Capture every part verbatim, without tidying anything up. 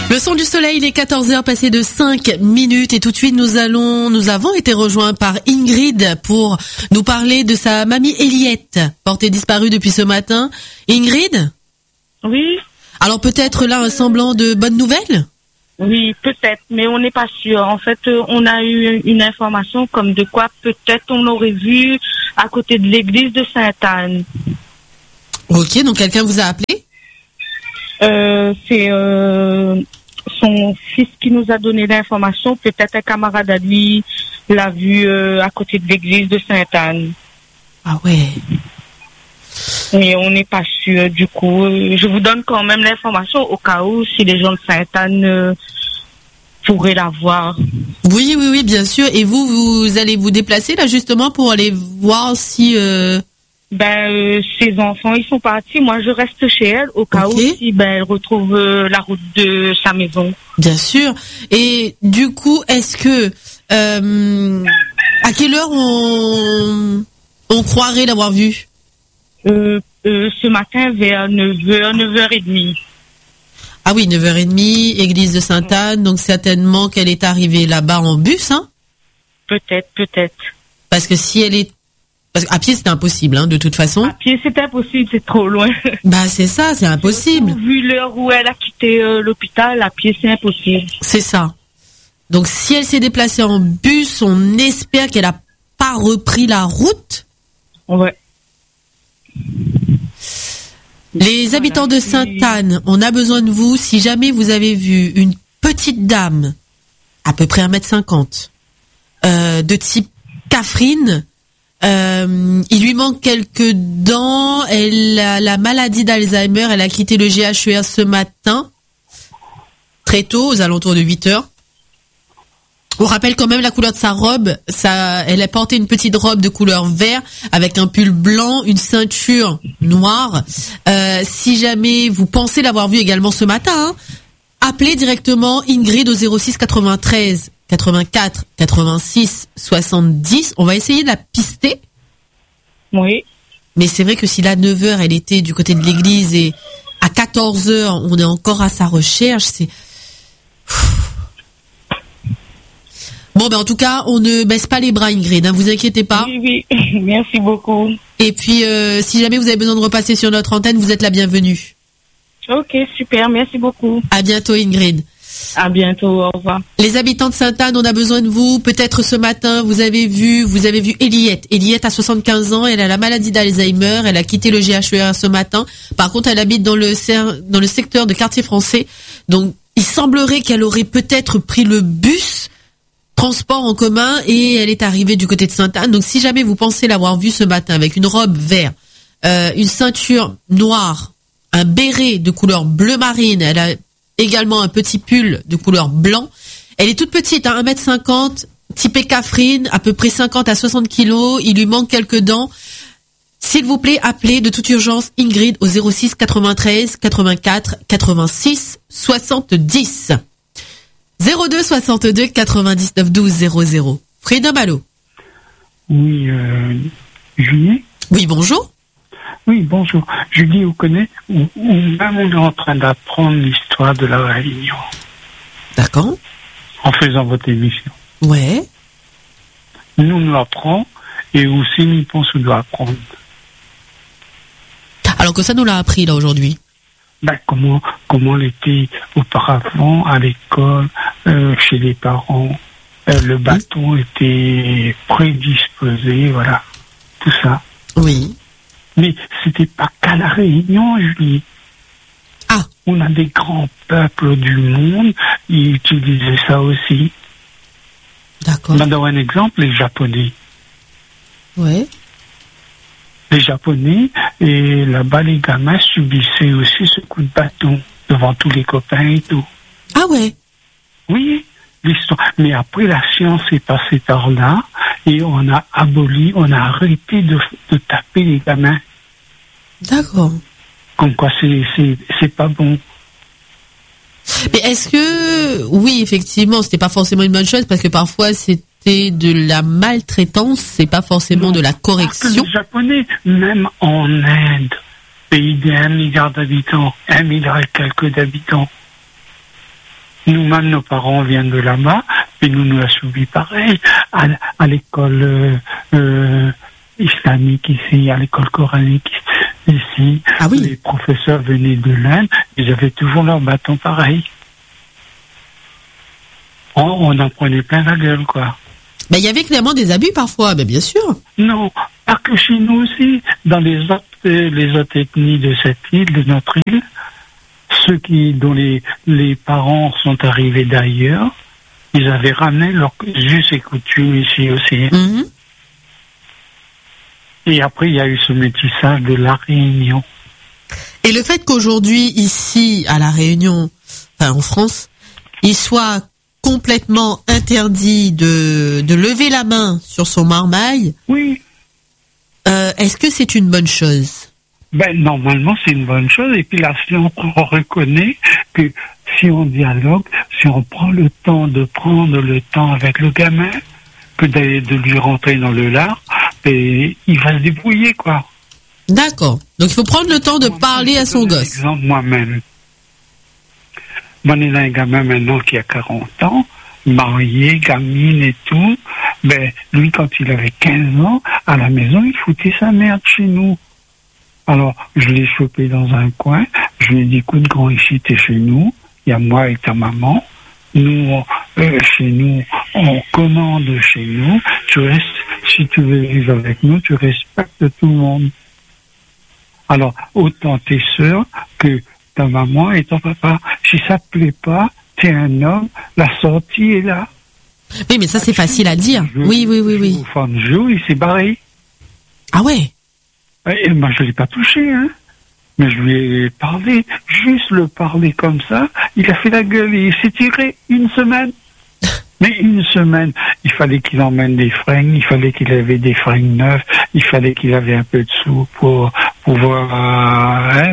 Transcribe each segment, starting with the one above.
Le son du soleil, il est quatorze heures passées de cinq minutes et tout de suite nous allons, nous avons été rejoints par Ingrid pour nous parler de sa mamie Eliette, portée disparue depuis ce matin. Ingrid ? Oui. Alors peut-être là un semblant de bonne nouvelle ? Oui, peut-être, mais on n'est pas sûr. En fait, on a eu une information comme de quoi peut-être on l'aurait vu à côté de l'église de Sainte-Anne. Ok, donc quelqu'un vous a appelé ? Euh, c'est euh, son fils qui nous a donné l'information. Peut-être un camarade à lui l'a vu euh, à côté de l'église de Sainte-Anne. Ah ouais. Mais on n'est pas sûr. Du coup, euh, je vous donne quand même l'information au cas où si les gens de Sainte-Anne euh, pourraient la voir. Oui, oui, oui, bien sûr. Et vous, vous allez vous déplacer là justement pour aller voir si... Euh... Ben, euh, ses enfants, ils sont partis. Moi, je reste chez elle au cas Okay. où si ben elle retrouve euh, la route de sa maison. Bien sûr. Et du coup, est-ce que euh, à quelle heure on on croirait l'avoir vue ? Euh, euh, ce matin vers neuf heures, neuf heures trente. Ah oui, neuf heures trente, église de Sainte-Anne. Donc certainement qu'elle est arrivée là-bas en bus, hein ? Peut-être, peut-être. Parce que si elle est parce qu'à pied c'est impossible, hein, de toute façon. À pied, c'est impossible, c'est trop loin. Bah c'est ça, c'est impossible. Vu l'heure où elle a quitté euh, l'hôpital, à pied, c'est impossible. C'est ça. Donc si elle s'est déplacée en bus, on espère qu'elle a pas repris la route. Ouais. Les habitants de Sainte-Anne, on a besoin de vous. Si jamais vous avez vu une petite dame, à peu près un mètre cinquante, euh, de type Catherine, euh, il lui manque quelques dents, elle a la maladie d'Alzheimer, elle a quitté le G H E R ce matin, très tôt, aux alentours de huit heures. On rappelle quand même la couleur de sa robe. Ça, elle a porté une petite robe de couleur vert avec un pull blanc, une ceinture noire. Euh, si jamais vous pensez l'avoir vue également ce matin, hein, appelez directement Ingrid au zéro six quatre-vingt-treize quatre-vingt-quatre quatre-vingt-six soixante-dix. On va essayer de la pister. Oui. Mais c'est vrai que si là, neuf heures, elle était du côté de l'église et à quatorze heures, on est encore à sa recherche, c'est... Bon, ben en tout cas, on ne baisse pas les bras, Ingrid, hein, vous inquiétez pas. Oui, oui, merci beaucoup. Et puis, euh, si jamais vous avez besoin de repasser sur notre antenne, vous êtes la bienvenue. Ok, super, merci beaucoup. À bientôt, Ingrid. À bientôt, au revoir. Les habitants de Sainte-Anne, on a besoin de vous. Peut-être ce matin, vous avez vu, vous avez vu Eliette. Eliette a soixante-quinze ans, elle a la maladie d'Alzheimer, elle a quitté le G H E R ce matin. Par contre, elle habite dans le cer- dans le secteur de quartier français. Donc, il semblerait qu'elle aurait peut-être pris le bus, transport en commun, et elle est arrivée du côté de Sainte-Anne. Donc, si jamais vous pensez l'avoir vue ce matin avec une robe verte, euh, une ceinture noire, un béret de couleur bleu marine, elle a également un petit pull de couleur blanc. Elle est toute petite, hein, un mètre cinquante, typée Catherine, à peu près cinquante à soixante kilos. Il lui manque quelques dents. S'il vous plaît, appelez de toute urgence Ingrid au zéro six quatre-vingt-treize quatre-vingt-quatre quatre-vingt-six soixante-dix. zéro deux soixante-deux quatre-vingt-dix-neuf douze zéro zéro. Freedom, allô? Oui, euh, Julie? Oui, bonjour. Oui, bonjour. Julie, vous connaissez, ou, ou même on est en train d'apprendre l'histoire de la Réunion. D'accord. En faisant votre émission. Ouais. Nous, on l'apprend, et aussi, nous pensons doit apprendre. Alors que ça nous l'a appris, là, aujourd'hui. Ben, comment, comment elle était auparavant à l'école, euh, chez les parents, euh, le bâton oui. était prédisposé, voilà, tout ça. Oui. Mais c'était pas qu'à la Réunion, Julie. Ah. On a des grands peuples du monde, ils utilisaient ça aussi. D'accord. On va donner un exemple, les Japonais. Ouais. Les Japonais, et là-bas, les gamins subissaient aussi ce coup de bâton devant tous les copains et tout. Ah ouais. Oui, l'histoire. Mais après, la science est passée par là, et on a aboli, on a arrêté de, de taper les gamins. D'accord. Comme quoi, c'est, c'est, c'est pas bon. Mais est-ce que, oui, effectivement, c'était pas forcément une bonne chose, parce que parfois, c'était de la maltraitance, c'est pas forcément non, de la correction. Les Japonais, même en Inde, pays d'un milliard d'habitants, un milliard et quelques d'habitants, Nous-mêmes, nos parents viennent de là-bas, et nous nous a subi pareil à, à l'école euh, euh, islamique ici, à l'école coranique ici. Ah oui. Les professeurs venaient de l'Inde, ils avaient toujours leur bâton pareil. On, on en prenait plein la gueule, quoi. Mais il y avait clairement des abus parfois, mais bien sûr. Non, pas que chez nous aussi, dans les autres, les autres ethnies de cette île, de notre île, ceux qui, dont les, les parents sont arrivés d'ailleurs, ils avaient ramené leurs us et coutumes ici aussi. Mm-hmm. Et après, il y a eu ce métissage de la Réunion. Et le fait qu'aujourd'hui, ici, à la Réunion, enfin en France, il soit complètement interdit de, de lever la main sur son marmaille, oui. Euh, est-ce que c'est une bonne chose? Ben, normalement, c'est une bonne chose. Et puis là, si on reconnaît que si on dialogue, si on prend le temps de prendre le temps avec le gamin, que de, de lui rentrer dans le lard, ben, il va se débrouiller, quoi. D'accord. Donc, il faut prendre le temps de moi, parler à son gosse. Par exemple, moi-même. Moi, j'ai un gamin maintenant qui a quarante ans, marié, gamine et tout. Ben, lui, quand il avait quinze ans, à la maison, il foutait sa merde chez nous. Alors, je l'ai chopé dans un coin, je lui ai dit, écoute, grand, ici, t'es chez nous, il y a moi et ta maman, nous, euh, chez nous, on commande chez nous, tu restes, si tu veux vivre avec nous, tu respectes tout le monde. Alors, autant tes sœurs que ta maman et ton papa. Si ça te plaît pas, t'es un homme, la sortie est là. Oui, mais ça, c'est facile à dire. Je, oui, oui, oui, oui. Au fin de jour, il s'est barré. Ah ouais? Et moi, je l'ai pas touché, hein. Mais je lui ai parlé, juste le parler comme ça, il a fait la gueule et il s'est tiré une semaine. Mais une semaine, il fallait qu'il emmène des fringues, il fallait qu'il avait des fringues neuves, il fallait qu'il avait un peu de sous pour pouvoir hein,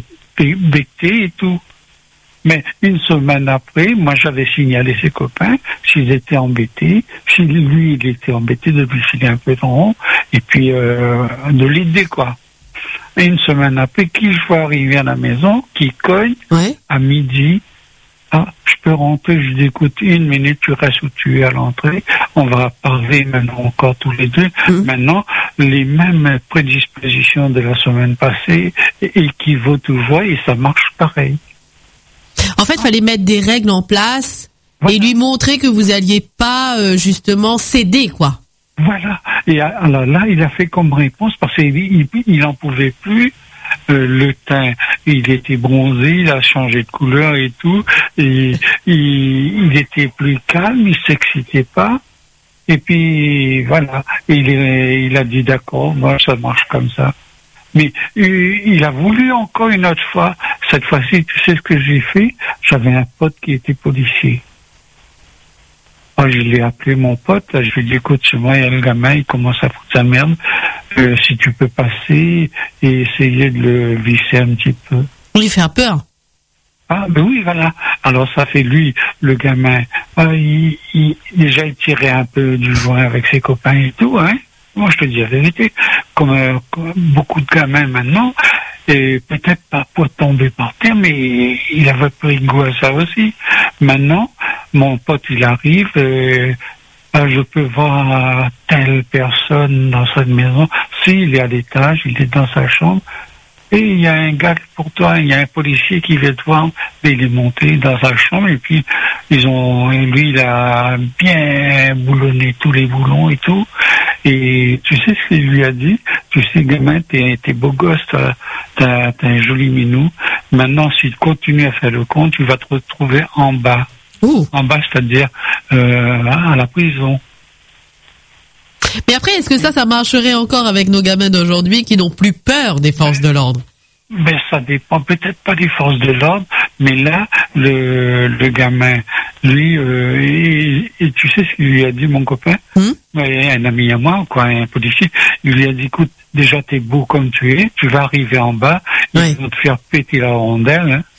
becter et tout. Mais une semaine après, moi j'avais signalé ses copains, s'ils étaient embêtés, si lui il était embêté de lui filer un peu de rond, et puis euh, de l'aider quoi. Et une semaine après, qui je vois arriver à la maison, qui cogne, ouais. à midi, ah, je peux rentrer, je dis écoute, une minute, tu restes où tu es à l'entrée, on va parler maintenant encore tous les deux. Mmh. Maintenant, les mêmes prédispositions de la semaine passée équivaut toujours et ça marche pareil. En fait, il fallait mettre des règles en place voilà. Et lui montrer que vous alliez pas euh, justement céder, quoi. Voilà. Et alors là, il a fait comme réponse parce qu'il il, il en pouvait plus. Euh, le teint, il était bronzé, il a changé de couleur et tout. Et il, il était plus calme, il s'excitait pas. Et puis voilà. Et il, il a dit d'accord, moi ça marche comme ça. Mais il a voulu encore une autre fois. Cette fois-ci, tu sais ce que j'ai fait? J'avais un pote qui était policier. Alors, je l'ai appelé mon pote. Je lui ai dit, écoute, chez moi, il y a le gamin, il commence à foutre sa merde. Euh, si tu peux passer et essayer de le visser un petit peu. Lui faire peur. Ah, ben oui, voilà. Alors, ça fait lui, le gamin. Ah, il, il, déjà, il tirait un peu du joint avec ses copains et tout, hein. Moi, je te dis la vérité, comme, euh, comme beaucoup de gamins maintenant, et peut-être pas pour tomber par terre, mais il avait pris goût à ça aussi. Maintenant, mon pote, il arrive, euh, je peux voir telle personne dans cette maison. S'il est à l'étage, il est dans sa chambre, et il y a un gars pour toi, il y a un policier qui vient te voir, et il est monté dans sa chambre, et puis ils ont, et lui, il a bien boulonné tous les boulons et tout. Et tu sais ce qu'il lui a dit? Tu sais, gamin, t'es, t'es beau gosse, t'as, t'as, t'as un joli minou. Maintenant, si tu continues à faire le con, tu vas te retrouver en bas. Ouh. En bas, c'est-à-dire euh, à la prison. Mais après, est-ce que ça, ça marcherait encore avec nos gamins d'aujourd'hui qui n'ont plus peur des forces de l'ordre? Ben, ça dépend peut-être pas des forces de l'ordre, mais là, le, le gamin, lui, euh, et, et tu sais ce qu'il lui a dit, mon copain, hum? Un ami à moi, quoi, un policier, il lui a dit, écoute, déjà t'es beau comme tu es, tu vas arriver en bas, ouais. Ils vont te faire péter la rondelle. Hein.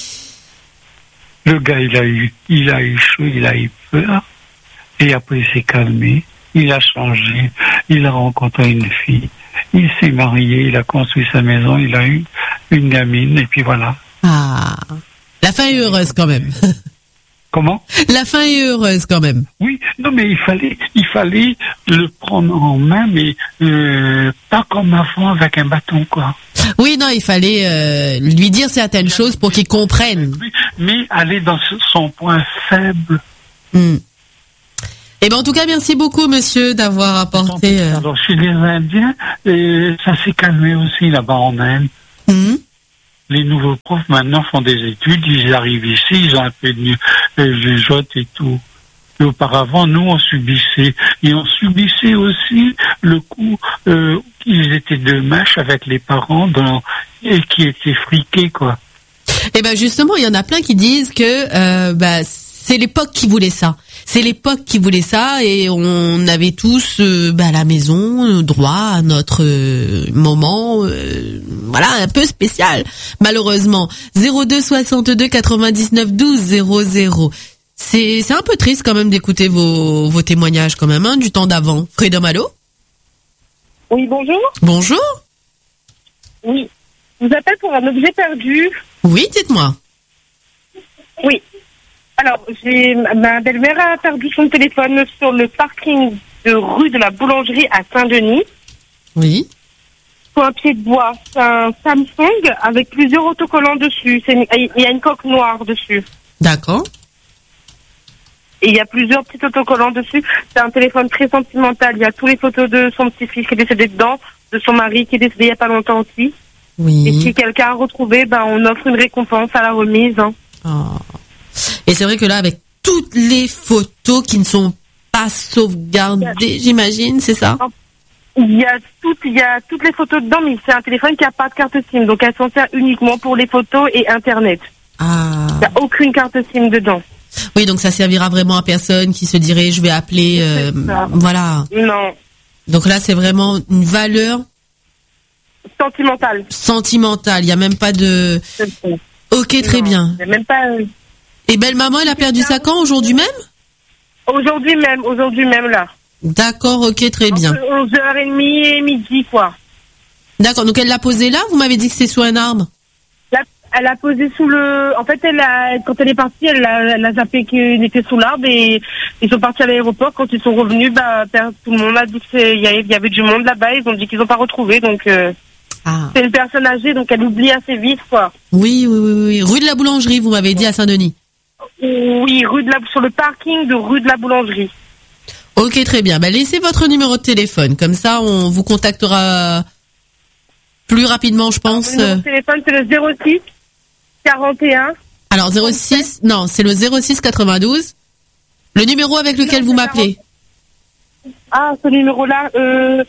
Le gars, il a eu, il a eu chaud, il a eu peur, et après il s'est calmé, il a changé, il a rencontré une fille. Il s'est marié, il a construit sa maison, il a eu une gamine, et puis voilà. Ah, la fin est heureuse quand même. Comment? La fin est heureuse quand même. Oui, non, mais il fallait, il fallait le prendre en main, mais euh, pas comme avant avec un bâton, quoi. Oui, non, il fallait euh, lui dire certaines choses pour qu'il comprenne. Mais aller dans son point faible. Hmm. Eh ben, en tout cas, merci beaucoup, monsieur, d'avoir apporté. Euh... Alors, chez les Indiens, euh, ça s'est calmé aussi là-bas en Inde. Hmm. Les nouveaux profs maintenant font des études, ils arrivent ici, ils ont un peu de euh, jugeote et tout. Et auparavant, nous, on subissait. Et on subissait aussi le coup euh, qu'ils étaient de mâche avec les parents dans, et qui étaient friqués, quoi. Eh ben, justement, il y en a plein qui disent que euh, bah, c'est l'époque qui voulait ça. C'est l'époque qui voulait ça et on avait tous euh, bah, à la maison droit à notre euh, moment euh, voilà un peu spécial malheureusement. Zéro deux soixante-deux quatre-vingt-dix-neuf douze zéro zéro. C'est c'est un peu triste quand même d'écouter vos vos témoignages quand même hein, du temps d'avant. Freedom, allô? Oui, bonjour. Bonjour. Oui, je vous appelle pour un objet perdu. Oui, dites-moi. Oui. Alors, j'ai ma belle-mère a perdu son téléphone sur le parking de rue de la Boulangerie à Saint-Denis. Oui. Sur un pied de bois. C'est un Samsung avec plusieurs autocollants dessus. C'est une- il y a une coque noire dessus. D'accord. Et il y a plusieurs petits autocollants dessus. C'est un téléphone très sentimental. Il y a tous les photos de son petit-fils qui est décédé dedans, de son mari qui est décédé il n'y a pas longtemps aussi. Oui. Et si quelqu'un a retrouvé, ben, on offre une récompense à la remise. Hein. Oh. Et c'est vrai que là, avec toutes les photos qui ne sont pas sauvegardées, j'imagine, c'est ça? Il y a toutes, il y a toutes les photos dedans, mais c'est un téléphone qui n'a pas de carte SIM. Donc, elle s'en sert uniquement pour les photos et Internet. Ah. Il n'y a aucune carte SIM dedans. Oui, donc ça servira vraiment à personne qui se dirait, je vais appeler, euh, C'est ça. voilà. Non. Donc là, c'est vraiment une valeur Sentimental. sentimentale. Il n'y a même pas de... C'est ça. Ok, très Non, bien. il y a même pas... Et belle maman, elle a perdu sa quand aujourd'hui même? Aujourd'hui même, aujourd'hui même, là. D'accord, ok, très bien. Entre onze heures trente et midi, quoi. D'accord, donc elle l'a posé là? Vous m'avez dit que c'est sous un arbre? Là, elle a posé sous le... En fait, elle a... quand elle est partie, elle a, elle a zappé qu'il était sous l'arbre et ils sont partis à l'aéroport. Quand ils sont revenus, bah, tout le monde a dit qu'il y avait, il y avait du monde là-bas. Ils ont dit qu'ils n'ont pas retrouvé. Donc, euh, Ah. c'est une personne âgée, donc elle oublie assez vite, quoi. Oui, oui, oui, oui. Rue de la Boulangerie, vous m'avez dit à Saint-Denis. Oui, rue de la... sur le parking de rue de la Boulangerie. Ok, très bien. Ben, laissez votre numéro de téléphone. Comme ça, on vous contactera plus rapidement, je pense. Le numéro de téléphone, c'est le zéro six quarante et un. Alors, zéro six, non, c'est le zéro six quatre-vingt-douze. Le numéro avec lequel vous m'appelez. Ah, ce numéro-là, euh...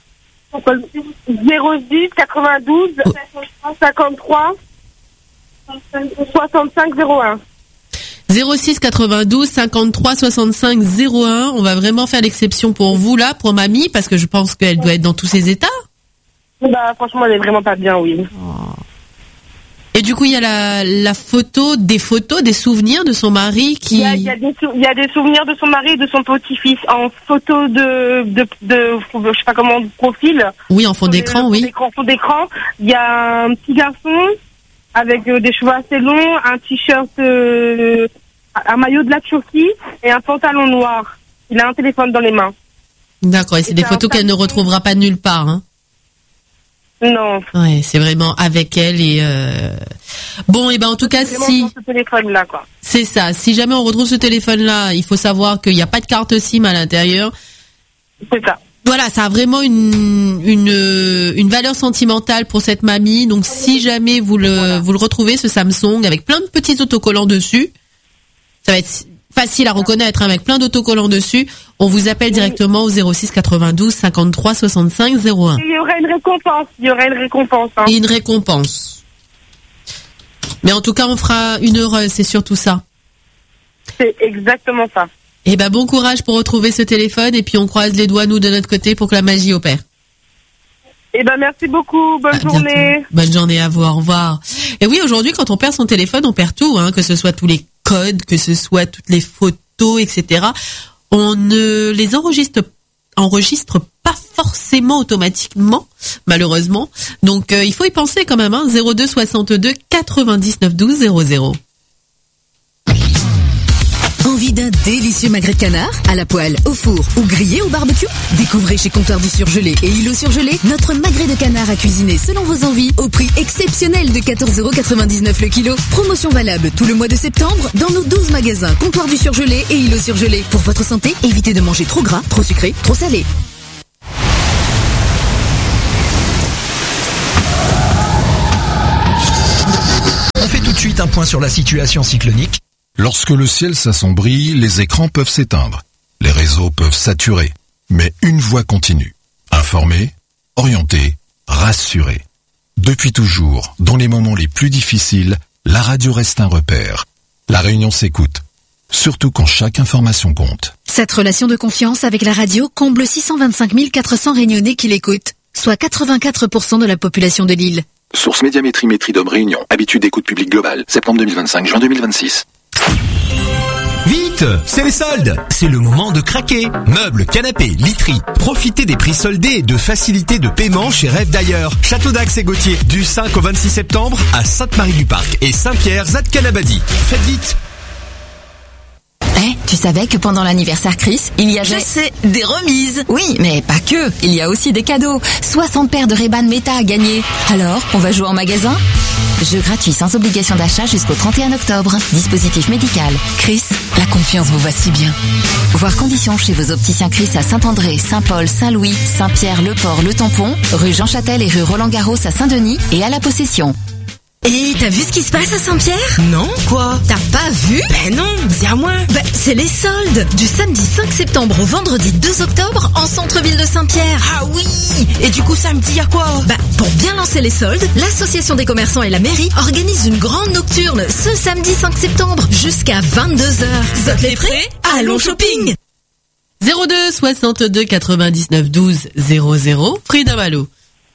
zéro six quatre-vingt-douze cinquante-trois soixante-cinq zéro un. zéro six quatre-vingt-douze cinquante-trois soixante-cinq zéro un. On va vraiment faire l'exception pour vous, là, pour mamie, parce que je pense qu'elle doit être dans tous ses états. Bah, franchement, elle est vraiment pas bien, oui. Et du coup, il y a la, la photo, des photos, des souvenirs de son mari qui... Il y a, il y a des, sou- il y a des souvenirs de son mari et de son petit-fils en photo de, de, de, je sais pas comment, de profil. Oui, en fond d'écran, Fond oui. d'écran, fond d'écran. Il y a un petit garçon avec euh, des cheveux assez longs, un t-shirt, euh, un maillot de la Turquie et un pantalon noir. Il a un téléphone dans les mains. D'accord, et c'est Et des c'est un photos qu'elle ne Samsung. retrouvera pas nulle part, hein. Non. Ouais, c'est vraiment avec elle et euh... bon, et ben en tout cas, Vraiment si dans ce téléphone-là, quoi. c'est ça, si jamais on retrouve ce téléphone-là, il faut savoir qu'il n'y a pas de carte SIM à l'intérieur. C'est ça. Voilà, ça a vraiment une une une valeur sentimentale pour cette mamie. Donc si jamais vous le Voilà. vous le retrouvez, ce Samsung avec plein de petits autocollants dessus, ça va être facile à reconnaître, hein, avec plein d'autocollants dessus. On vous appelle directement au zéro six quatre-vingt-douze cinquante-trois soixante-cinq zéro un. Et il y aurait une récompense. Il y aurait une récompense. Hein. Et une récompense. Mais en tout cas, on fera une heureuse, c'est surtout ça. C'est exactement ça. Et ben bon courage pour retrouver ce téléphone et puis on croise les doigts nous de notre côté pour que la magie opère. Eh ben, merci beaucoup. Bonne À journée. bientôt. Bonne journée à vous, au revoir. Et oui, aujourd'hui, quand on perd son téléphone, on perd tout, hein, que ce soit tous les codes, que ce soit toutes les photos, et cetera. On ne les enregistre, enregistre pas forcément automatiquement, malheureusement. Donc, euh, il faut y penser quand même, hein, zéro deux soixante-deux quatre-vingt-dix-neuf douze zéro zéro. Envie d'un délicieux magret de canard à la poêle, au four ou grillé au barbecue? Découvrez chez Comptoir du Surgelé et Îlot Surgelé notre magret de canard à cuisiner selon vos envies au prix exceptionnel de quatorze euros quatre-vingt-dix-neuf le kilo. Promotion valable tout le mois de septembre dans nos douze magasins Comptoir du Surgelé et Îlot Surgelé. Pour votre santé, évitez de manger trop gras, trop sucré, trop salé. On fait tout de suite un point sur la situation cyclonique. Lorsque le ciel s'assombrit, les écrans peuvent s'éteindre. Les réseaux peuvent saturer. Mais une voix continue. Informer, orienter, rassurer. Depuis toujours, dans les moments les plus difficiles, la radio reste un repère. La Réunion s'écoute. Surtout quand chaque information compte. Cette relation de confiance avec la radio comble six cent vingt-cinq mille quatre cents Réunionnais qui l'écoutent, soit quatre-vingt-quatre pour cent de la population de l'île. Source Médiamétrie Métridome Réunion. Habitude d'écoute publique globale. Septembre deux mille vingt-cinq, juin deux mille vingt-six. Vite, c'est les soldes. C'est le moment de craquer. Meubles, canapés, literie. Profitez des prix soldés et de facilités de paiement chez Rêve d'ailleurs. Château d'Axe et Gauthier, du cinq au vingt-six septembre à Sainte-Marie-du-Parc et Saint-Pierre, Zadkanabadi. Faites vite. Eh, tu savais que pendant l'anniversaire Chris, il y avait... Je sais, des remises. Oui, mais pas que. Il y a aussi des cadeaux. soixante paires de Ray-Ban Meta à gagner. Alors, on va jouer en magasin ? Jeu gratuit sans obligation d'achat jusqu'au trente et un octobre. Dispositif médical. Chris, la confiance vous va si bien. Voir conditions chez vos opticiens Chris à Saint-André, Saint-Paul, Saint-Louis, Saint-Pierre, Le Port, Le Tampon, rue Jean Châtel et rue Roland-Garros à Saint-Denis et à La Possession. Et t'as vu ce qui se passe à Saint-Pierre? Non, quoi? T'as pas vu? Ben non, dis-moi. Ben, c'est les soldes du samedi cinq septembre au vendredi deux octobre en centre-ville de Saint-Pierre. Ah oui! Et du coup, samedi, y a quoi? Ben, pour bien lancer les soldes, l'association des commerçants et la mairie organisent une grande nocturne ce samedi cinq septembre jusqu'à vingt-deux heures. Vous êtes les prêts? Allons shopping! zéro deux soixante-deux quatre-vingt-dix-neuf douze zéro zéro. Frida Malo.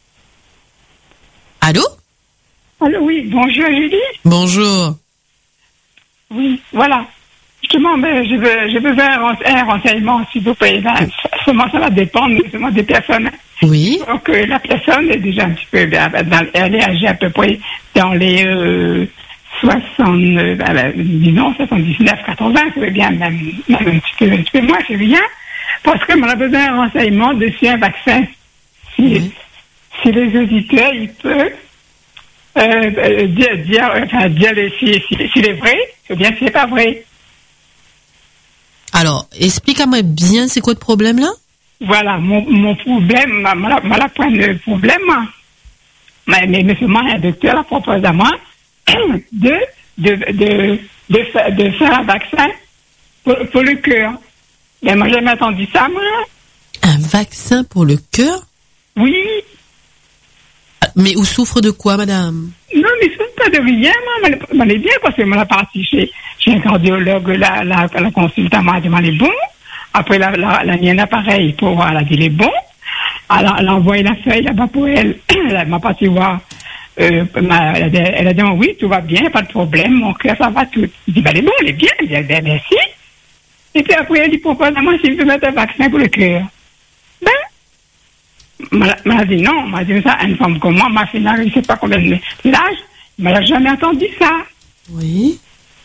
Allô? Allô, oui, bonjour Julie. Bonjour. Oui, voilà. Justement, ben, je veux, je veux faire un, un renseignement, s'il vous plaît. Ben, seulement, ça va dépendre seulement des personnes. Oui. Donc, euh, la personne est déjà un petit peu, ben, dans, elle est âgée à peu près dans les euh, soixante, euh, ben, disons, soixante-dix-neuf, quatre-vingts, c'est bien, même, même un, petit peu, un petit peu moins, c'est rien. Parce que, on a besoin d'un renseignement dessus un vaccin. Si, oui. si les auditeurs, ils peuvent, Euh, euh, dire, dire, enfin, dire si, si, s'il est vrai, ou bien s'il n'est pas vrai. Alors, explique-moi bien, c'est quoi le problème là? Voilà, mon, mon problème, ma, ma, ma la point de problème, mais, mais, mais seulement un docteur la propose à moi de, de, de, de, de, de faire un vaccin pour, pour le cœur. Mais moi, j'ai jamais entendu ça, moi. Un vaccin pour le cœur? Oui. Mais où souffre de quoi, madame? Non, mais ce n'est pas de rien, moi. On est bien parce que moi, la partie chez, chez un cardiologue, la, la, la consultante m'a demandé les bons. Après, la, la, la mienne, pareil, pour voir, elle a dit les bons. Alors, elle a envoyé la feuille là-bas pour elle. Elle m'a parti voir. Euh, ma, elle, a dit, elle a dit, oui, tout va bien, pas de problème, mon cœur, ça va tout. Je dis, ben, elle est bon, elle est bien. Elle dit, ben, merci. Et puis après, elle lui propose à moi s'il veut mettre un vaccin pour le cœur. Ben, m'a dit non, m'a dit ça, une femme comme moi, ma fille je ne sais pas combien de l'âge, mais elle n'a jamais entendu ça. Oui.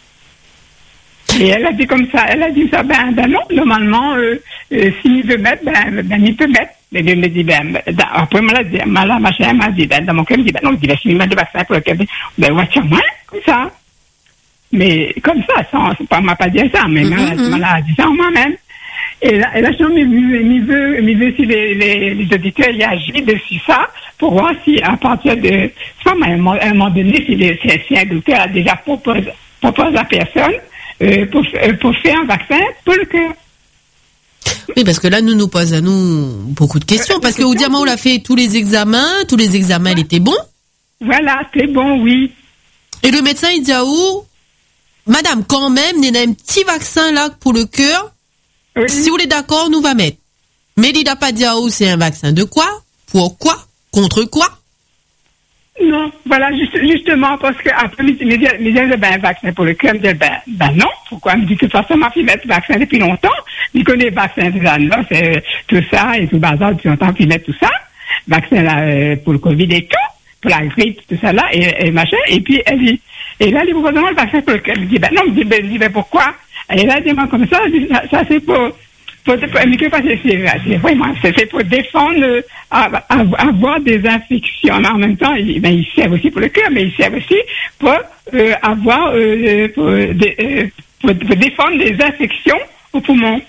Et elle a dit comme ça, elle a dit ça, ben, ben non, normalement, euh, euh, s'il veut mettre, ben, ben il peut mettre. Mais elle me dit, ben, après, m'a dit, ma machin m'a dit, ben, dans mon cœur, elle me dit, ben non, je dis, ben, s'il met le vaccin pour le cœur, ben, ouais, tiens, moi, comme ça. Mais, comme ça, ça, on m'a pas dit ça, mais mm-hmm. m'a, m'a dit ça moi-même. Et là, et là, je me veux, me veux si les, les, les auditeurs y agissent dessus ça, pour voir si, à partir de, ça, à un moment donné, si, les, si, si un docteur a déjà proposé, propose à personne, euh, pour, pour faire un vaccin pour le cœur. Oui, parce que là, nous nous pose à nous beaucoup de questions, parce que au diamant, on a fait tous les examens, tous les examens, elle était bon. Voilà, c'est bon, oui. Et le médecin, il dit à où? Madame, quand même, il y a un petit vaccin là pour le cœur. Oui. Si vous êtes d'accord, nous va mettre. Mais il n'a pas dit à où c'est un vaccin de quoi? Pourquoi? Contre quoi? Non, voilà, juste, justement, parce que après, me dit, ben, un vaccin pour le cœur, me dit, ben, ben non, pourquoi? Elle me dit, de toute façon, ma fille met le vaccin depuis longtemps. Il connaît le vaccin déjà, là, c'est tout ça, et tout le bazar, depuis longtemps, puis met tout ça. Vaccin, là, euh, pour le Covid et tout, pour la grippe, tout ça, là, et, et machin, et puis, elle dit, et là, il vous demande le vaccin pour le cœur. Elle me dit, ben non, elle me dit, ben, elle me dit, ben pourquoi? Et là, des mots comme ça, ça, ça c'est pour, pour, pour c'est, c'est vraiment, c'est, c'est pour défendre, euh, avoir des infections. Mais en même temps, ils, ben, ils servent aussi pour le cœur, mais ils servent aussi pour euh, avoir, euh, pour, de, euh, pour, pour défendre des infections aux poumons.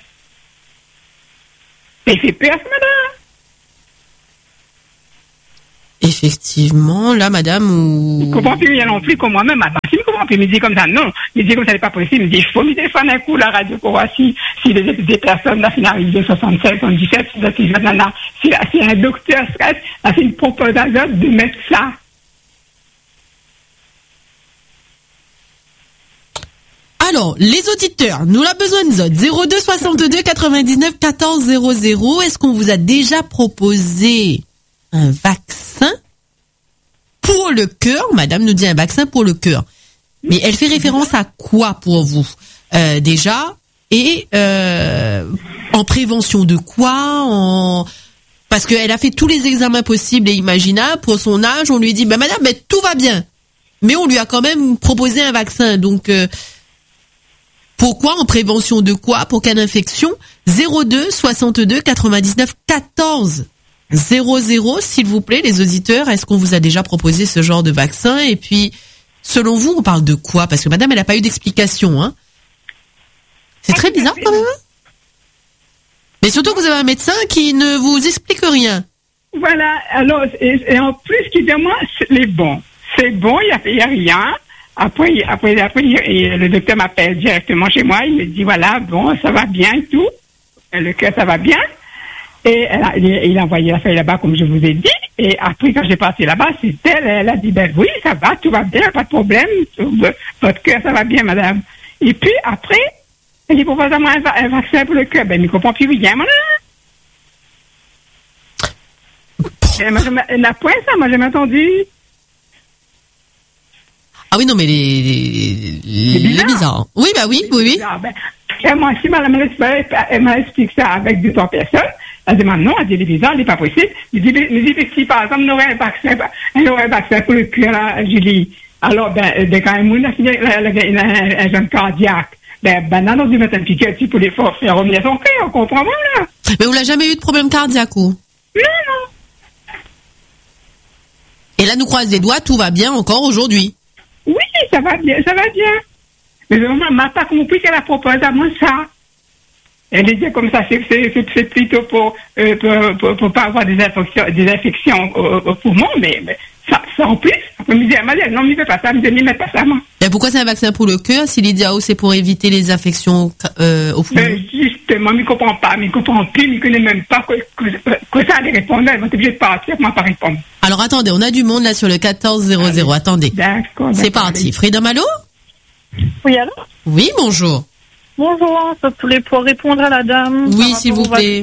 Et c'est peur, madame. Effectivement, là, madame, ou... Je ne comprends plus rien non plus comme moi-même. Attends, si je ne comprends plus, il me dit comme ça, non. Il me dit comme ça, n'est pas possible. Il me dit, il faut me téléphoner un coup, la radio, pour voir si, si des, des personnes, là, finissent de soixante-sept, soixante-dix-sept, si, si un docteur stress, a fait une proposition de mettre ça. Alors, les auditeurs, nous avons besoin de zot. zéro deux soixante-deux quatre-vingt-dix-neuf quatorze zéro zéro. Est-ce qu'on vous a déjà proposé un vaccin pour le cœur? Madame nous dit un vaccin pour le cœur. Mais elle fait référence à quoi pour vous euh, déjà? Et euh, en prévention de quoi? En... Parce qu'elle a fait tous les examens possibles et imaginables. Pour son âge, on lui dit, ben madame, ben, tout va bien. Mais on lui a quand même proposé un vaccin. Donc... Euh, Pourquoi? En prévention de quoi? Pour quelle infection? zéro deux soixante-deux quatre-vingt-dix-neuf quatorze zéro zéro, s'il vous plaît, les auditeurs. Est-ce qu'on vous a déjà proposé ce genre de vaccin? Et puis, selon vous, on parle de quoi? Parce que madame, elle n'a pas eu d'explication, hein. C'est très bizarre quand même. Mais surtout que vous avez un médecin qui ne vous explique rien. Voilà, alors, et, et en plus, qui dit, moi, c'est bon. C'est bon, il n'y a, a rien. Après, après, après, et le docteur m'appelle directement chez moi. Il me dit, voilà, bon, ça va bien et tout. Le cœur, ça va bien. Et elle a, il a envoyé la feuille là-bas, comme je vous ai dit. Et après, quand j'ai passé là-bas, c'est elle, elle a dit, ben oui, ça va, tout va bien, pas de problème. Votre cœur, ça va bien, madame. Et puis, après, elle dit, propose à moi un, un vaccin pour le cœur. Ben, il ne comprend plus rien, madame. Et moi, je n'a point ça, moi, j'ai jamais entendu. Ah oui, non, mais les, les, les, les bizarres. Oui, bah oui, oui, oui. Ben, et moi, si madame elle m'explique ça avec deux, trois personnes, elle dit, non, elle dit, les bizarres, il n'est pas possible. Il dit, mais dit, si par exemple, on aurait un vaccin, on aurait un vaccin pour le cœur, là, Julie. Alors, ben, ben, quand même, on a un jeune cardiaque. Ben, ben, non, on dit mettre un piquet pour les faire revenir son cœur, on comprend moi, là. Mais vous n'avez jamais eu de problème cardiaque, ou? Non, non. Et là, nous croise les doigts, tout va bien encore aujourd'hui. Oui, ça va bien, ça va bien. Mais vraiment, elle m'a pas compris qu'elle a proposé à moi ça. Elle disait comme ça, c'est, c'est, c'est, c'est plutôt pour, euh, pour, pour, pour pas avoir des infections, des infections au, au poumon, mais, mais ça, ça en plus. Après, elle me dit, elle m'a dit, non, mais ne fais pas ça, elle me dit, ne mets pas ça, moi. Et pourquoi c'est un vaccin pour le cœur, si l'I D A O c'est pour éviter les infections euh, au poumon? Ben, justement, je ne comprends pas, je ne comprends plus, je ne connais même pas que, que, que ça allait répondre. Elle m'a été obligée de partir, moi, pas répondre. Alors, attendez, on a du monde là sur le quatorze zéro zéro, attendez. D'accord. C'est parti. Freedom, allô? Oui, allô? Oui, bonjour. Bonjour, ça voulait pour répondre à la dame. Oui, s'il vous plaît.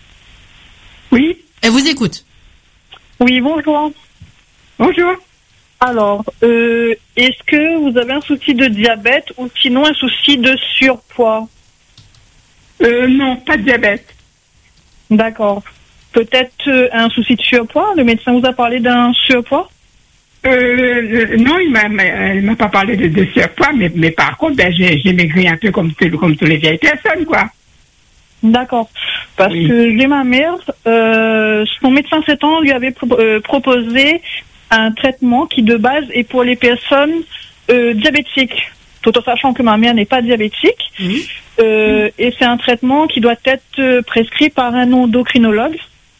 Oui. Elle vous écoute. Oui, bonjour. Bonjour. Alors, euh, est-ce que vous avez un souci de diabète ou sinon un souci de surpoids? Euh, non, pas de diabète. D'accord. Peut-être euh, un souci de surpoids? Le médecin vous a parlé d'un surpoids? Euh, non, il m'a, il m'a pas parlé de, de surpoids, mais, mais par contre, ben, j'ai, j'ai maigri un peu comme, comme toutes les vieilles personnes, quoi. D'accord. Parce oui. que j'ai ma mère, euh, son médecin traitant lui avait pro- euh, proposé un traitement qui de base est pour les personnes euh, diabétiques, tout en sachant que ma mère n'est pas diabétique. Mmh. Euh, mmh. Et c'est un traitement qui doit être prescrit par un endocrinologue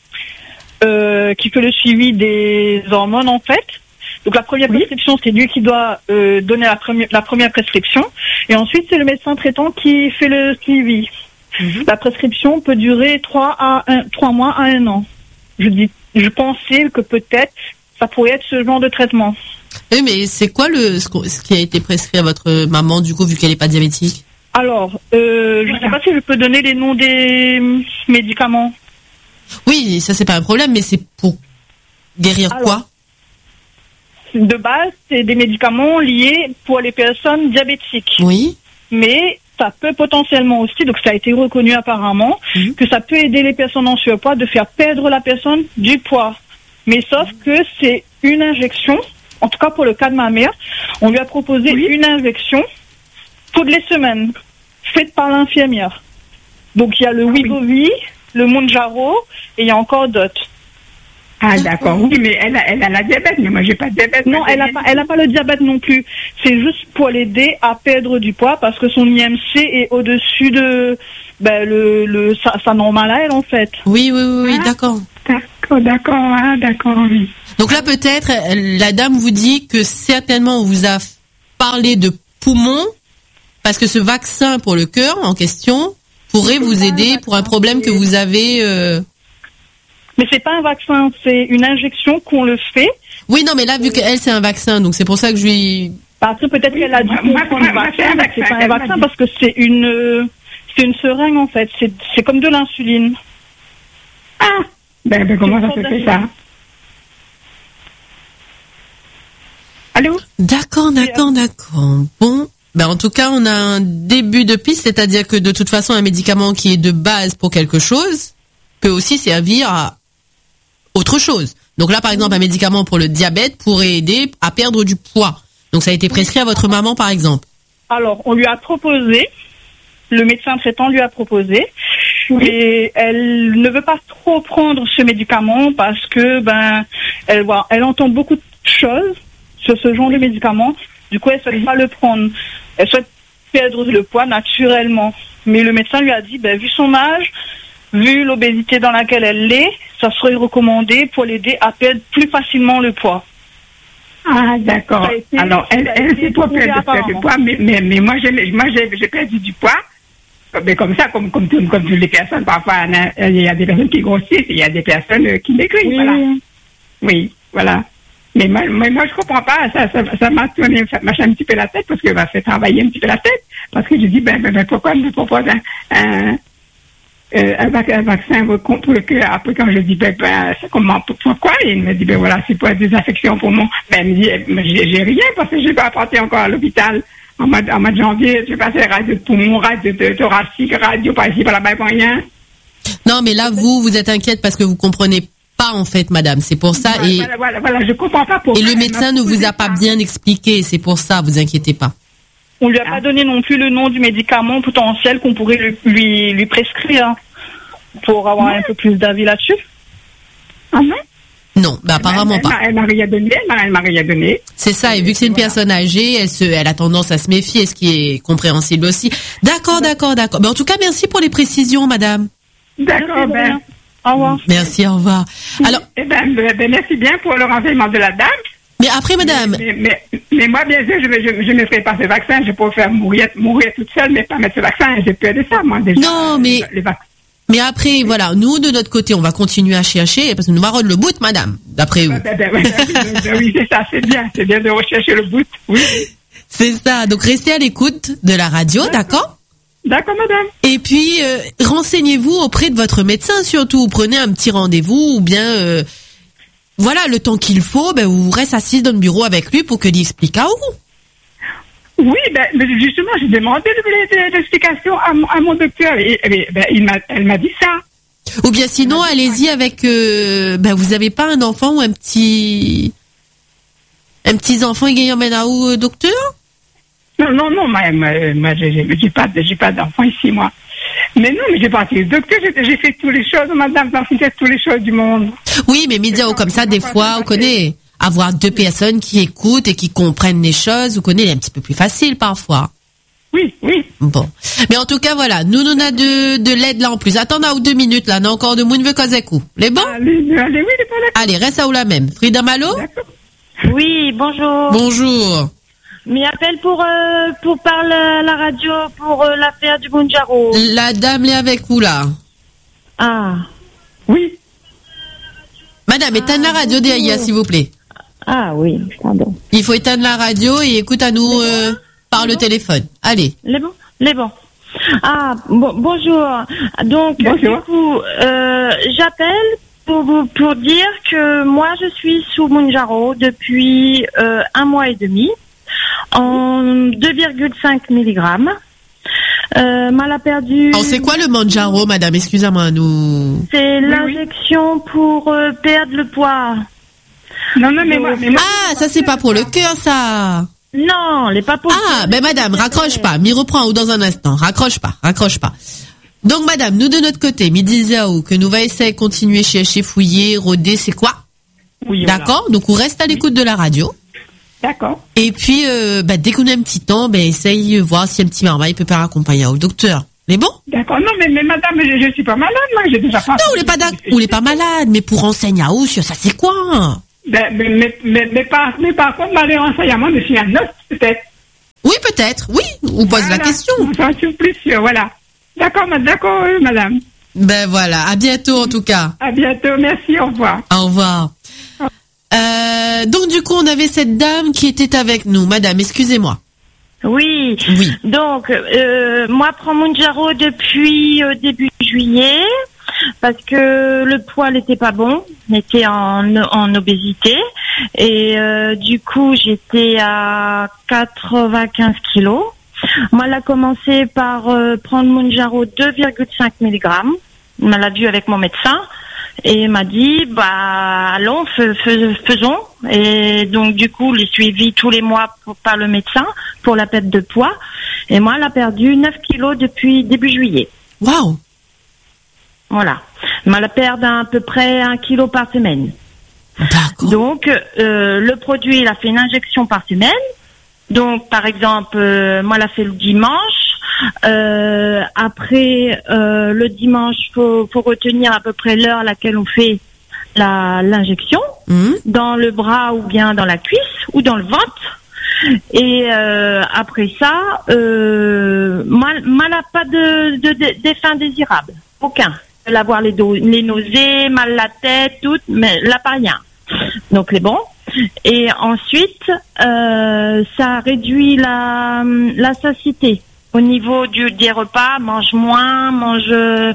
euh, qui fait le suivi des hormones, en fait. Donc la première oui. prescription, c'est lui qui doit euh, donner la première, la première prescription. Et ensuite, c'est le médecin traitant qui fait le suivi. Mmh. La prescription peut durer trois à un, trois mois à un an. Je dis, je pensais que peut-être ça pourrait être ce genre de traitement. Oui, mais c'est quoi le ce qui a été prescrit à votre maman, du coup, vu qu'elle n'est pas diabétique? Alors, euh, je ne sais pas si je peux donner les noms des médicaments. Oui, ça c'est pas un problème, mais c'est pour guérir Alors, quoi? De base, c'est des médicaments liés pour les personnes diabétiques. Oui. Mais ça peut potentiellement aussi, donc ça a été reconnu apparemment, mmh. que ça peut aider les personnes en surpoids de faire perdre la personne du poids. Mais sauf que c'est une injection, en tout cas pour le cas de ma mère, on lui a proposé oui. une injection toutes les semaines. faites par l'infirmière. Donc il y a le Wegovy, le Mounjaro et il y a encore d'autres. Ah d'accord, oui, mais elle a, elle a la diabète, mais moi j'ai pas de diabète. Non, elle a pas, elle a pas le diabète non plus. C'est juste pour l'aider à perdre du poids parce que son I M C est au-dessus de ben, le, le sa, sa normale à elle en fait. Oui, oui, oui, oui ah, d'accord. D'accord, d'accord, ah, d'accord, oui. Donc là peut-être la dame vous dit que certainement on vous a parlé de poumons parce que ce vaccin pour le cœur en question pourrait vous aider pour un problème que vous avez. Euh... Mais c'est pas un vaccin, c'est une injection qu'on le fait. Oui, non, mais là, vu qu'elle, c'est un vaccin, donc c'est pour ça que je lui... Après, peut-être qu'elle a dû comprendre le vaccin, mais c'est pas un vaccin parce que c'est une, c'est une seringue, en fait. C'est, c'est comme de l'insuline. Ah! Ben, ben comment ça se fait, ça? Allô? D'accord, d'accord, d'accord. Bon. Ben, en tout cas, on a un début de piste, c'est-à-dire que de toute façon, un médicament qui est de base pour quelque chose peut aussi servir à autre chose. Donc là, par exemple, un médicament pour le diabète pourrait aider à perdre du poids. Donc ça a été prescrit à votre maman, par exemple. Alors, on lui a proposé, le médecin traitant lui a proposé, oui. Et elle ne veut pas trop prendre ce médicament parce que, ben, elle voit, elle entend beaucoup de choses sur ce genre de médicament. Du coup, elle ne souhaite pas le prendre. Elle souhaite perdre le poids naturellement. Mais le médecin lui a dit, ben, vu son âge, vu l'obésité dans laquelle elle est, ça serait recommandé pour l'aider à perdre plus facilement le poids. Ah, d'accord. Été, alors, elle, elle c'est pour perdre, perdre du poids, mais, mais, mais moi, j'ai, moi j'ai, j'ai perdu du poids. Mais comme ça, comme, comme, comme, comme toutes les personnes, parfois, il y a des personnes qui grossissent et il y a des personnes qui maigrissent. Oui. Voilà. Oui, voilà. Mais moi, moi, moi, je comprends pas, ça, ça, ça m'a tourné, ça m'a fait un petit peu la tête parce que ça m'a fait travailler un petit peu la tête. Parce que je dis, ben, ben, ben pourquoi elle me propose un, un Euh, un, vac- un vaccin contre le cœur. Après, quand je dis, ben, ben, c'est comment, pourquoi? Et il me dit, ben voilà, c'est pour des infections pour mon. Ben, il me dit, j'ai, j'ai rien parce que j'ai pas apporté encore à l'hôpital. En mois, en mois de janvier, j'ai passé radio de poumon, radio de thoracique, radio par ici, par là-bas, pour rien. Non, mais là, vous, vous êtes inquiète parce que vous comprenez pas, en fait, madame. C'est pour ça. Voilà, et, voilà, voilà, voilà, je comprends pas pourquoi. Et le médecin ne vous a pas bien expliqué. C'est pour ça, vous inquiétez pas. On lui a ah. pas donné non plus le nom du médicament potentiel qu'on pourrait lui, lui, lui prescrire pour avoir ouais. un peu plus d'avis là-dessus. Ah non? Non, bah apparemment elle, pas. Elle m'a rien donné, elle m'a rien donné. C'est ça, et vu que c'est une voilà. personne âgée, elle, se, elle a tendance à se méfier, ce qui est compréhensible aussi. D'accord, d'accord, d'accord. Mais en tout cas, merci pour les précisions, madame. D'accord, ben. Au revoir. Merci, au revoir. Alors, eh ben, ben, merci bien pour le renseignement de la dame. Mais après, madame. Mais, mais, mais, mais moi, bien sûr, je ne je, je ne ferai pas ce vaccin. Je peux faire mourir, mourir toute seule, mais pas mettre ce vaccin. J'ai peur de ça, moi, déjà. Non, mais. Les vaccins. Mais après, voilà, nous, de notre côté, on va continuer à chercher, parce que nous marronne le bout, madame, d'après vous. Ben, ben, ben, ben, oui, c'est ça, c'est bien. C'est bien de rechercher le bout. Oui. C'est ça. Donc, restez à l'écoute de la radio, d'accord, d'accord? D'accord, madame. Et puis, euh, renseignez-vous auprès de votre médecin, surtout. Prenez un petit rendez-vous, ou bien, euh, voilà, le temps qu'il faut, ben, vous restez assise dans le bureau avec lui pour qu'il explique à vous. Oui, ben, justement, j'ai demandé l'explication à, à mon docteur et, et ben, il m'a, elle m'a dit ça. Ou bien sinon, allez-y avec, euh, ben, vous avez pas un enfant ou un petit, un petit enfant qui emmène à où, docteur? Non, non, non, moi, moi, moi j'ai, j'ai pas, j'ai pas d'enfant ici, moi. Mais non, mais j'ai pas été docteur, j'ai, j'ai fait toutes les choses, madame, j'ai fait toutes les choses du monde. Oui, mais médias comme ça, des fois, on connaît. Avoir deux personnes qui écoutent et qui comprennent les choses, vous connaissez, c'est un petit peu plus facile parfois. Oui, oui. Bon. Mais en tout cas, voilà, nous, on a de, de l'aide là en plus. Attendez, ou deux minutes là, on a encore de moun veut causer coup. Les bons? Allez, allez, oui, les bons. Allez, reste à où la même. Frida Malo? Oui, bonjour. Bonjour. Mais appelle pour, euh, pour parler à la radio pour euh, l'affaire du Mounjaro. La dame est avec vous là. Ah. Oui. Madame, éteigne ah, la radio derrière, s'il vous plaît. Ah oui, pardon. Il faut éteindre la radio et écoute à nous euh, par le téléphone. Allez. Les bons, les bons. Ah, bon, bonjour. Donc, bonjour. Du coup, euh, j'appelle pour vous pour dire que moi, je suis sous Mounjaro depuis euh, un mois et demi en deux virgule cinq milligrammes. Euh, mal a perdu. Alors, c'est quoi le Mounjaro, madame? Excusez-moi, nous. C'est oui, l'injection oui. pour euh, perdre le poids. Non, non, mais moi, mais moi ah, ça c'est pas pour le cœur, ça. Non, elle n'est pas posée. Ah, ben madame, raccroche pas. M'y reprend ou dans un instant. Raccroche pas, raccroche pas. Donc madame, nous de notre côté, Midi Zao, que nous va essayer de continuer chez chez fouiller, rôder, c'est quoi? Oui, d'accord. Voilà. Donc on reste à l'écoute de la radio. D'accord. Et puis, euh, bah, dès qu'on a un petit temps, ben essaye de voir si un petit marmaille peut faire accompagner au docteur. Mais bon? D'accord. Non, mais, mais madame, je, je suis pas malade, moi. J'ai déjà pas. Non, on n'est pas d'accord. On n'est pas malade, mais pour renseigner à Ousse, ça c'est quoi? Ben, mais, mais, mais, mais, par, mais par contre, bah, les renseignements, je suis un autre, peut-être. Oui, peut-être. Oui. On pose voilà. la question. J'en suis plus sûr, voilà. D'accord, d'accord, euh, madame. Ben voilà. À bientôt, en tout cas. À bientôt. Merci. Au revoir. Au revoir. Euh, donc du coup, on avait cette dame qui était avec nous. Madame, excusez-moi. Oui. Oui. Donc, euh, moi, je prends Mounjaro depuis euh, début juillet parce que le poids n'était pas bon, j'étais en, en obésité et euh, du coup, j'étais à quatre-vingt-quinze kilos. Moi, elle a commencé par euh, prendre Mounjaro deux virgule cinq milligrammes. Elle m'a vu avec mon médecin. Et m'a dit, bah, allons, fais, fais, faisons. Et donc, du coup, les suivis tous les mois pour, par le médecin pour la perte de poids. Et moi, elle a perdu neuf kilos depuis début juillet. Waouh! Voilà. Mais elle perd à peu près un kilo par semaine. D'accord. Donc, euh, le produit, il a fait une injection par semaine. Donc, par exemple, euh, moi, elle a fait le dimanche. Euh, après euh, le dimanche, faut faut retenir à peu près l'heure à laquelle on fait la l'injection mmh. dans le bras ou bien dans la cuisse ou dans le ventre. Et euh, après ça, euh, mal mal n'a pas de, de, de d'effet indésirable, aucun. Elle a avoir les do- les nausées, mal la tête, tout, mais là pas rien. Donc les bons. Et ensuite, euh, ça réduit la la satiété. Au niveau du, des repas, mange moins, mange, euh,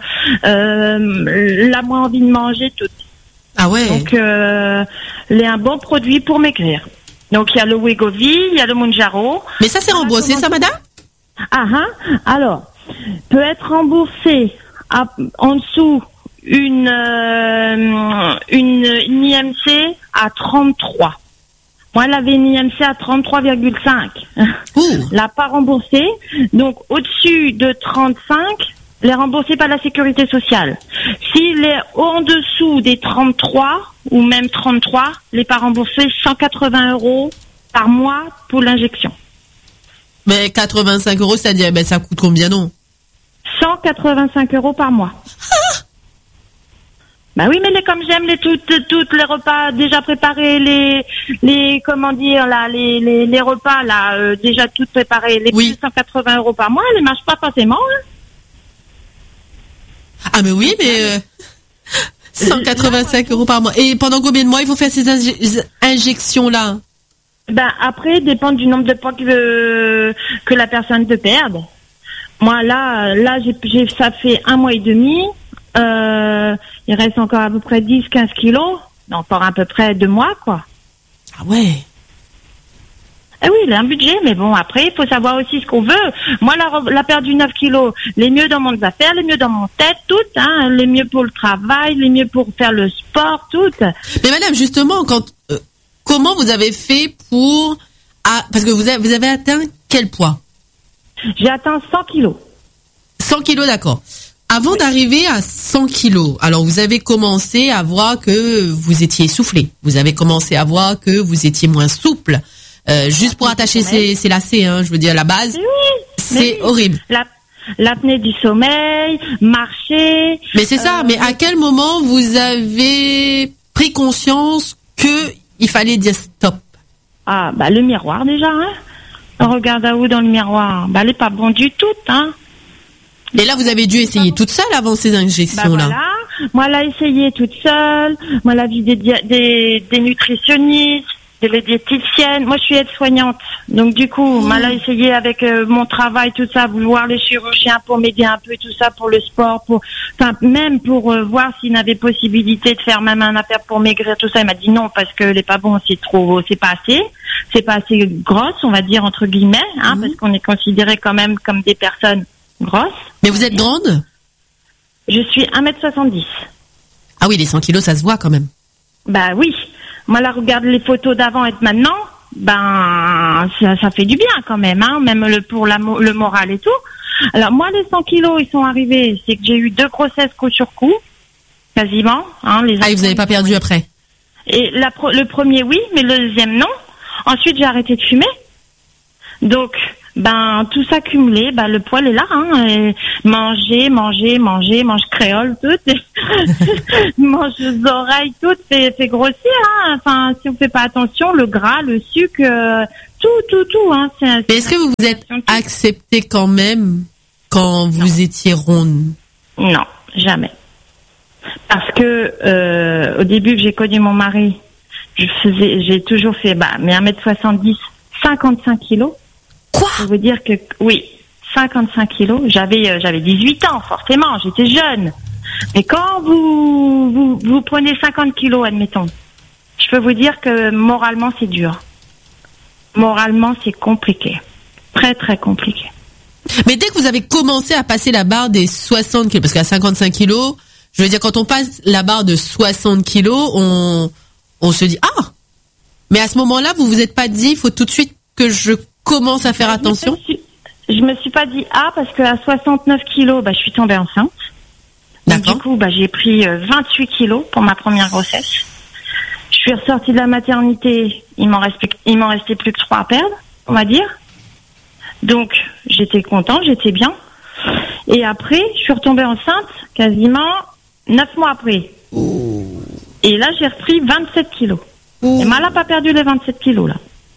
la moins envie de manger, tout. Ah ouais. Donc, euh, il est un bon produit pour maigrir. Donc, il y a le Wegovy, il y a le Mounjaro. Mais ça, c'est remboursé, ça, madame? Ah, hein. Alors, peut être remboursé à, en dessous une, euh, une, une I M C à trente-trois. Moi, elle avait une I M C à trente-trois virgule cinq. L'a pas remboursé. Donc, au-dessus de trente-cinq, elle est remboursée par la sécurité sociale. S'il est en dessous des trente-trois, ou même trente-trois, elle n'est pas remboursée cent quatre-vingts euros par mois pour l'injection. Mais quatre-vingt-cinq euros, c'est-à-dire, ben, ça coûte combien, non? cent quatre-vingt-cinq euros par mois. Bah oui, mais les, comme j'aime les toutes, toutes les repas déjà préparés, les, les, comment dire, là, les, les, les repas, là, euh, déjà toutes préparées, les oui. cent quatre-vingts euros par mois, elles ne marchent pas forcément, hein. Ah, mais oui, mais, euh, cent quatre-vingt-cinq euros par mois. Et pendant combien de mois il faut faire ces inje- injections-là? Ben, après, dépend du nombre de poids que, que la personne peut perdre. Moi, là, là, j'ai, j'ai, ça fait un mois et demi. Euh, il reste encore à peu près dix à quinze kilos. Encore à peu près deux mois, quoi. Ah ouais. Eh oui, il a un budget, mais bon, après, il faut savoir aussi ce qu'on veut. Moi, la, la perte du neuf kilos, les mieux dans mon affaires, les mieux dans mon tête, toutes, hein, les mieux pour le travail, les mieux pour faire le sport, toutes. Mais madame, justement, quand, euh, comment vous avez fait pour, ah, parce que vous avez, vous avez atteint quel poids? J'ai atteint cent kilos. cent kilos, d'accord. Avant oui. d'arriver à cent kilos, alors vous avez commencé à voir que vous étiez essoufflé. Vous avez commencé à voir que vous étiez moins souple. Euh, juste pour attacher ces, ces lacets, hein, je veux dire, à la base, oui, c'est oui. horrible. La, l'apnée du sommeil, marcher. Mais c'est ça, euh, mais à quel moment vous avez pris conscience que il fallait dire stop? Ah, bah, le miroir, déjà, hein. On regarde à où dans le miroir? Bah, elle est pas bon du tout, hein. Et là, vous avez dû essayer toute seule avant ces injections-là. Bah voilà. Moi, elle a essayé toute seule. Moi, elle a vu des, des, des nutritionnistes, des diététiciennes. Moi, je suis aide-soignante. Donc, du coup, mmh. moi, elle a essayé avec euh, mon travail, tout ça, voir les chirurgiens pour m'aider un peu, tout ça, pour le sport, pour, enfin, même pour euh, voir s'il avait possibilité de faire même un affaire pour maigrir, tout ça. Il m'a dit non, parce que les pas bon, c'est trop, c'est pas assez. C'est pas assez grosse, on va dire, entre guillemets, hein, mmh. parce qu'on est considéré quand même comme des personnes grosse. Mais vous êtes grande? Je suis un mètre soixante-dix. Ah oui, les cent kilos, ça se voit quand même. Bah oui. Moi, là, regarde les photos d'avant et de maintenant. ben ça, ça fait du bien quand même, hein, même le, pour la, le moral et tout. Alors moi, les cent kilos, ils sont arrivés, c'est que j'ai eu deux grossesses coup sur coup, quasiment. Hein, les ah, et vous n'avez pas perdu après? Et la, le premier, oui, mais le deuxième, non. Ensuite, j'ai arrêté de fumer. Donc, ben tout ça cumulé, ben le poil est là, hein. Et manger, manger, manger, mange créole, tout, mange aux oreilles, tout, c'est, c'est grossir, hein. Enfin, si on fait pas attention, le gras, le sucre, euh, tout, tout, tout, hein. C'est, c'est Mais est-ce que vous vous êtes accepté quand même quand vous non. étiez ronde? Non, jamais. Parce que euh, au début que j'ai connu mon mari, je faisais, j'ai toujours fait, bah, mais un mètre soixante-dix, cinquante-cinq kilos. Quoi? Ça veut dire que, oui, cinquante-cinq kilos. J'avais, euh, j'avais dix-huit ans, forcément, j'étais jeune. Mais quand vous, vous, vous prenez cinquante kilos, admettons, je peux vous dire que moralement, c'est dur. Moralement, c'est compliqué. Très, très compliqué. Mais dès que vous avez commencé à passer la barre des soixante kilos, parce qu'à cinquante-cinq kilos, je veux dire, quand on passe la barre de soixante kilos, on, on se dit, ah! Mais à ce moment-là, vous vous êtes pas dit, il faut tout de suite que je commence à faire attention? Je me suis, je me suis pas dit ah parce qu'à soixante-neuf kilos, bah je suis tombée enceinte. Donc, du coup, bah j'ai pris euh, vingt-huit kilos pour ma première grossesse. Je suis ressortie de la maternité, il m'en restait, il m'en restait plus que trois à perdre, on va dire. Donc j'étais contente, j'étais bien. Et après, je suis retombée enceinte quasiment neuf mois après. Ouh. Et là, j'ai repris vingt-sept kilos. Ouh. Et moi, là, pas perdu les vingt-sept kilos là.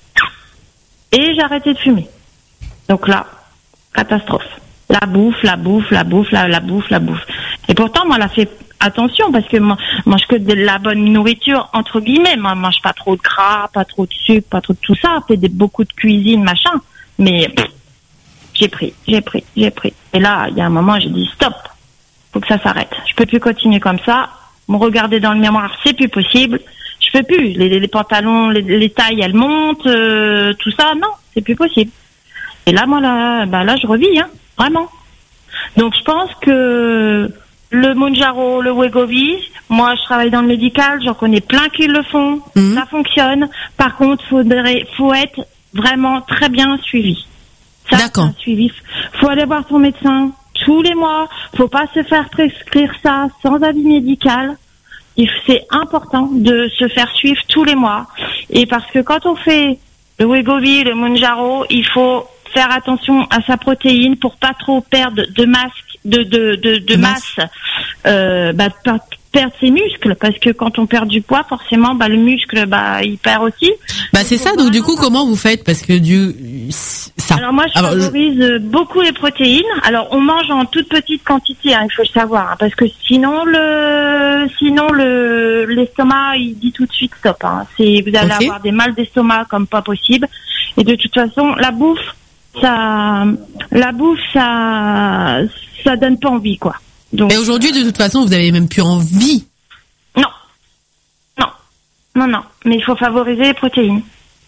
Et j'ai arrêté de fumer. Donc là, catastrophe. La bouffe, la bouffe, la bouffe, la, la bouffe, la bouffe. Et pourtant, moi, elle a fait attention parce que moi, je mange que de la bonne nourriture, entre guillemets. Moi, je mange pas trop de gras, pas trop de sucre, pas trop de tout ça. Fait des, beaucoup de cuisine, machin. Mais pff, j'ai pris, j'ai pris, j'ai pris. Et là, il y a un moment, j'ai dit stop. Faut que ça s'arrête. Je peux plus continuer comme ça. Me regarder dans le miroir, c'est plus possible. Je peux plus. Les, les pantalons, les, les tailles, elles montent, euh, tout ça, non, c'est plus possible. Et là, moi, là, bah là, je revis, hein, vraiment. Donc, je pense que le Mounjaro, le Wegovy, moi, je travaille dans le médical, j'en connais plein qui le font, mmh. Ça fonctionne. Par contre, faudrait, faut être vraiment très bien suivi. Ça, d'accord. Suivi. Faut aller voir son médecin tous les mois. Faut pas se faire prescrire ça sans avis médical. C'est important de se faire suivre tous les mois. Et parce que quand on fait le Wegovy, le Mounjaro, il faut faire attention à sa protéine pour pas trop perdre de masse, de, de, de, de masse, masse euh, bah, perdre ses muscles. Parce que quand on perd du poids, forcément, bah, le muscle, bah, il perd aussi. Bah, c'est ça. Donc, du coup, comment vous faites? Parce que du, ça. Alors, moi, je Alors, favorise je... beaucoup les protéines. Alors, on mange en toute petite quantité, hein, il faut le savoir, hein, parce que sinon, le, sinon, le, l'estomac, il dit tout de suite stop, hein. C'est, vous allez okay. avoir des mal d'estomac comme pas possible. Et de toute façon, la bouffe, ça, la bouffe, ça, ça donne pas envie, quoi. Donc, mais aujourd'hui, de toute façon, vous avez même plus envie. Non. Non. Non, non. Mais il faut favoriser les protéines.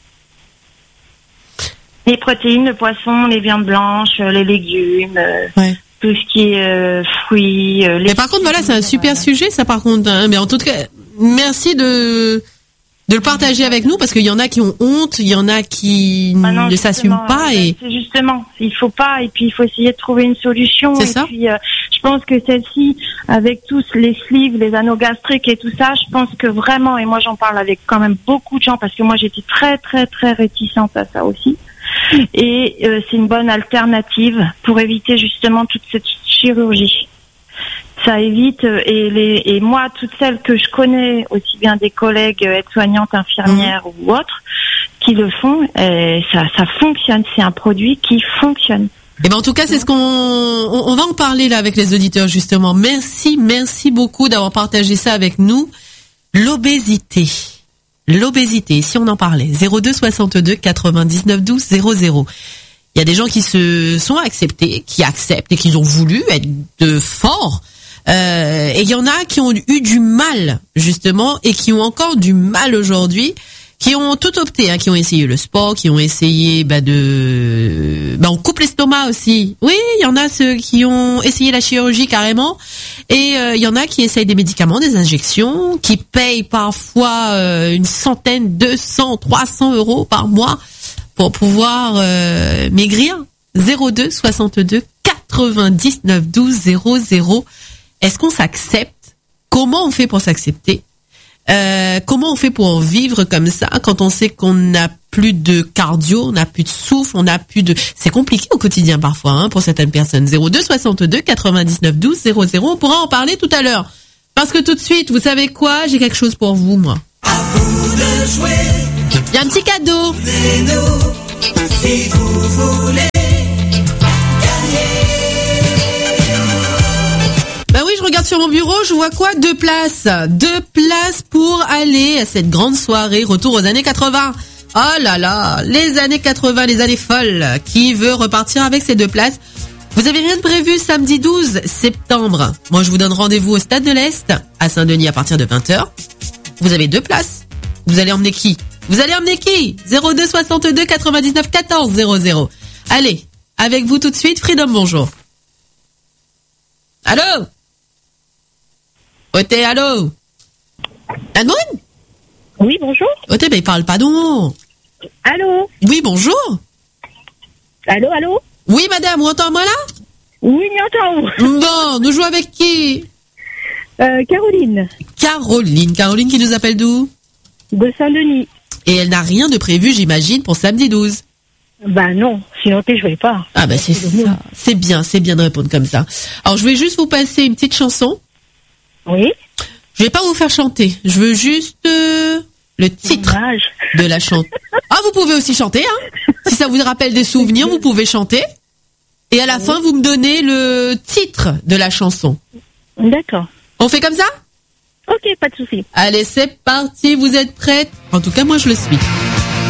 Les protéines, le poisson, les viandes blanches, les légumes, ouais. Tout ce qui est euh, fruits. Euh, les mais par contre, voilà, c'est un super sujet, ça, par contre. Hein. Mais en tout cas, merci de de le partager avec nous, parce qu'il y en a qui ont honte, il y en a qui ah non, ne s'assument pas. Et c'est justement, il faut pas, et puis il faut essayer de trouver une solution. C'est et ça. Puis, euh, je pense que celle-ci, avec tous les sleeves, les anneaux gastriques et tout ça, je pense que vraiment, et moi j'en parle avec quand même beaucoup de gens, parce que moi j'étais très très très réticente à ça aussi. Et euh, c'est une bonne alternative pour éviter justement toute cette chirurgie. Ça évite, et, les, et moi, toutes celles que je connais, aussi bien des collègues aides-soignantes, infirmières mmh. ou autres, qui le font, et ça, ça fonctionne. C'est un produit qui fonctionne. Et ben en tout cas, c'est ce qu'on on, on va en parler là avec les auditeurs justement. Merci, merci beaucoup d'avoir partagé ça avec nous. L'obésité. L'obésité, si on en parlait, zéro deux soixante-deux quatre-vingt-dix-neuf douze zéro zéro. Il y a des gens qui se sont acceptés, qui acceptent et qui ont voulu être de forts. Euh, et il y en a qui ont eu du mal, justement, et qui ont encore du mal aujourd'hui, qui ont tout opté, hein, qui ont essayé le sport, qui ont essayé bah de, bah on coupe l'estomac aussi. Oui, il y en a ceux qui ont essayé la chirurgie carrément, et il euh, y en a qui essayent des médicaments, des injections, qui payent parfois euh, une centaine, deux cents, trois cents euros par mois pour pouvoir euh, maigrir. zéro deux soixante-deux quatre-vingt-dix-neuf douze zéro zéro. Est-ce qu'on s'accepte? Comment on fait pour s'accepter? Euh, comment on fait pour vivre comme ça quand on sait qu'on n'a plus de cardio, on n'a plus de souffle, on n'a plus de... C'est compliqué au quotidien parfois hein, pour certaines personnes. zéro deux soixante-deux quatre-vingt-dix-neuf douze zéro zéro. On pourra en parler tout à l'heure. Parce que tout de suite, vous savez quoi? J'ai quelque chose pour vous, moi. À vous de jouer. Il y a un petit cadeau. Nous, si vous voulez. Ben oui, je regarde sur mon bureau, je vois quoi? Deux places. Deux places pour aller à cette grande soirée retour aux années quatre-vingts. Oh là là, les années quatre-vingts, les années folles. Qui veut repartir avec ces deux places? Vous avez rien de prévu samedi douze septembre. Moi, je vous donne rendez-vous au Stade de l'Est, à Saint-Denis à partir de vingt heures. Vous avez deux places. Vous allez emmener qui? Vous allez emmener qui? zéro deux soixante-deux quatre-vingt-dix-neuf quatorze zéro zéro. Allez, avec vous tout de suite, Freedom, bonjour. Allô? Oté, allô? Anne-Maud? Oui, bonjour. Oté, ben il parle pas donc. Allô? Oui, bonjour. Allô, allô? Oui, madame, vous entendez moi là? Oui, m'entends. Bon, nous jouons avec qui? Euh, Caroline. Caroline. Caroline qui nous appelle d'où? De Saint-Denis. Et elle n'a rien de prévu, j'imagine, pour samedi douze. Bah non, sinon je vais pas. Ah bah c'est ça. C'est bien, c'est bien de répondre comme ça. Alors je vais juste vous passer une petite chanson. Oui. Je vais pas vous faire chanter. Je veux juste euh, le titre Dommage. de la chanson. Ah, vous pouvez aussi chanter, hein. Si ça vous rappelle des souvenirs, vous pouvez chanter. Et à la oui. fin, vous me donnez le titre de la chanson. D'accord. On fait comme ça? Ok, pas de souci. Allez, c'est parti. Vous êtes prêtes? En tout cas, moi, je le suis.